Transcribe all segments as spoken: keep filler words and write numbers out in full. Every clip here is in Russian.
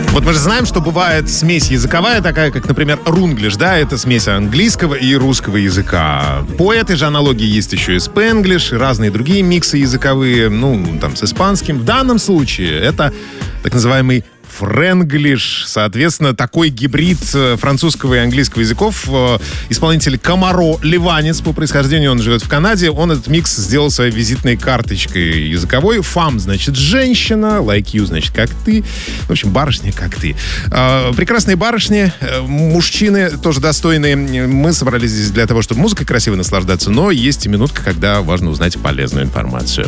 Вот мы же знаем, что бывает смесь языковая такая, как, например, рунглиш, да, это смесь английского и русского языка. По этой же аналогии есть еще и спенглиш, и разные другие миксы языковые, ну, там, с испанским. В данном случае это так называемый френглиш, соответственно, такой гибрид французского и английского языков. Исполнитель Камаро Ливанец по происхождению, он живет в Канаде. Он этот микс сделал своей визитной карточкой языковой. Фам значит женщина, like you значит как ты. В общем, барышня как ты. Прекрасные барышни, мужчины тоже достойные. Мы собрались здесь для того, чтобы музыкой красиво наслаждаться, но есть и минутка, когда важно узнать полезную информацию.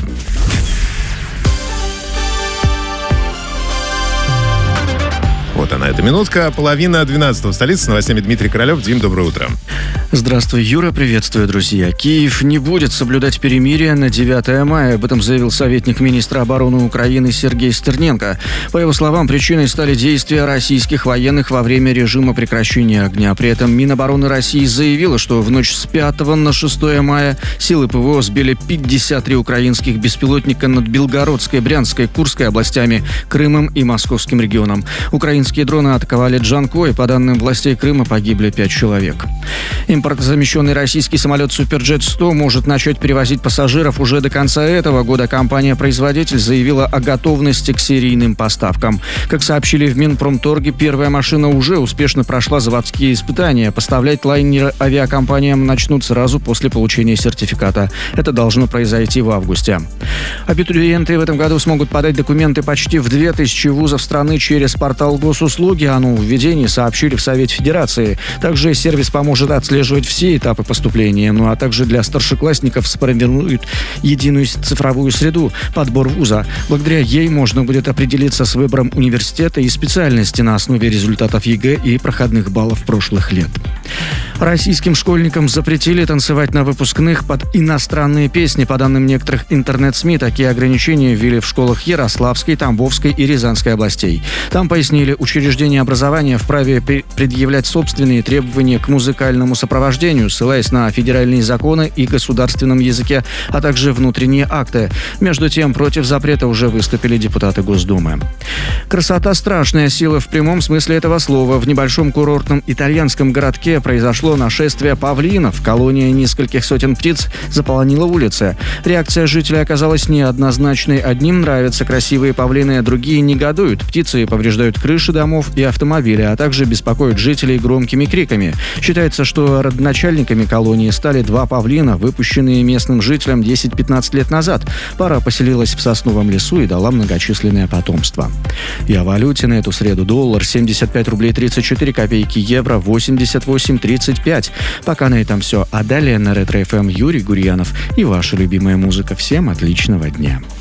Вот она, эта минутка. Половина двенадцатого в столице. С новостями Дмитрий Королев. Дим, доброе утро. Здравствуй, Юра. Приветствую, друзья. Киев не будет соблюдать перемирие на девятое мая. Об этом заявил советник министра обороны Украины Сергей Стерненко. По его словам, причиной стали действия российских военных во время режима прекращения огня. При этом Минобороны России заявила, что в ночь с пятого на шестое мая силы ПВО сбили пятьдесят три украинских беспилотника над Белгородской, Брянской, Курской областями, Крымом и Московским регионом. Украинские дроны атаковали Джанкой. По данным властей Крыма, погибли пять человек. Импортозамещенный российский самолет Суперджет сто может начать перевозить пассажиров уже до конца этого года. Компания-производитель заявила о готовности к серийным поставкам. Как сообщили в Минпромторге, первая машина уже успешно прошла заводские испытания. Поставлять лайнеры авиакомпаниям начнут сразу после получения сертификата. Это должно произойти в августе. Абитуриенты в этом году смогут подать документы почти в две тысячи вузов страны через портал госуслуги. О нововведении сообщили в Совете Федерации. Также сервис поможет отслеживать все этапы поступления. Ну а также для старшеклассников сформируют единую цифровую среду, подбор вуза. Благодаря ей можно будет определиться с выбором университета и специальности на основе результатов ЕГЭ и проходных баллов прошлых лет. Российским школьникам запретили танцевать на выпускных под иностранные песни. По данным некоторых интернет-СМИ, такие ограничения ввели в школах Ярославской, Тамбовской и Рязанской областей. Там пояснили, учреждения образования вправе предъявлять собственные требования к музыкальному сопровождению, ссылаясь на федеральные законы и государственном языке, а также внутренние акты. Между тем, против запрета уже выступили депутаты Госдумы. Красота – страшная сила в прямом смысле этого слова. В небольшом курортном итальянском городке произошло нашествие павлинов. Колония нескольких сотен птиц заполонила улицы. Реакция жителей оказалась неоднозначной. Одним нравятся красивые павлины, другие негодуют. Птицы повреждают крыши домов и автомобили, а также беспокоят жителей громкими криками. Считается, что родоначальниками колонии стали два павлина, выпущенные местным жителям десять-пятнадцать лет назад. Пара поселилась в сосновом лесу и дала многочисленное потомство. И о валюте на эту среду: доллар семьдесят пять рублей тридцать четыре копейки, евро восемьдесят восемь тридцать пять. Пока на этом все. А далее на Ретро-эф эм Юрий Гурьянов и ваша любимая музыка. Всем отличного дня.